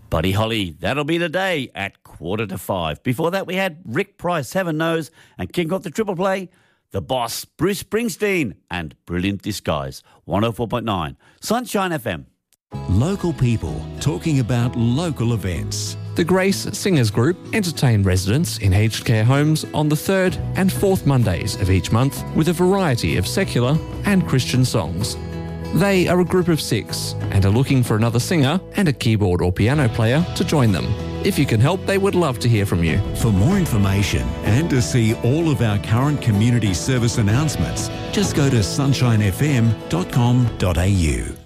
Buddy Holly, that'll be today at 4:45. Before that, we had Rick Price, Heaven Knows, and kicking off the triple play, The Boss, Bruce Springsteen, and Brilliant Disguise. 104.9, Sunshine FM. Local people talking about local events. The Grace Singers Group entertain residents in aged care homes on the 3rd and 4th Mondays of each month with a variety of secular and Christian songs. They are a group of 6 and are looking for another singer and a keyboard or piano player to join them. If you can help, they would love to hear from you. For more information and to see all of our current community service announcements, just go to sunshinefm.com.au.